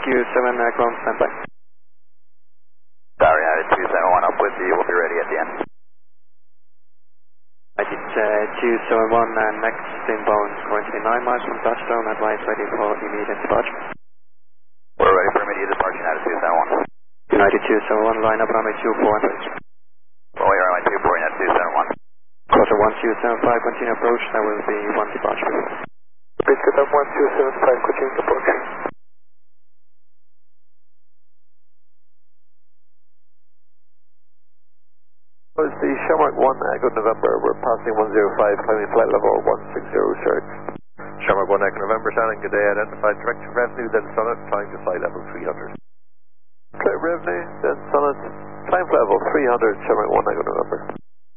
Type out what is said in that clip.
ground standby. Tower United 271 up with you, we'll be ready at the end. United 271, next inbound, currently 9 miles from touchdown, advise ready for immediate departure. We're ready for immediate departure, United 271. United 271, line up runway 24 and reach. Runway runway 24, United 271. Quarter 1275, continue approach, there will be one departure. Please get up 1275, continue approach. Was the Shamrock 1 Echo November, we're passing 105, climbing flight level 160 search. Shamrock 1 Echo November, Shannon, good day, identified direction revenue, then Summit, climb to flight level 300. Flight revenue, then Summit, climb flight level 300, Shamrock 1 Echo November.